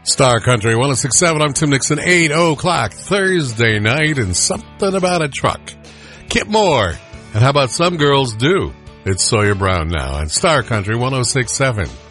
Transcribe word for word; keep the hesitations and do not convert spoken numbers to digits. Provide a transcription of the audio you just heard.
Star Country one oh six point seven, I'm Tim Nixon, eight o'clock Thursday night, and something about a truck. Kip Moore, and how about Some Girls Do? It's Sawyer Brown now on Star Country one oh six point seven.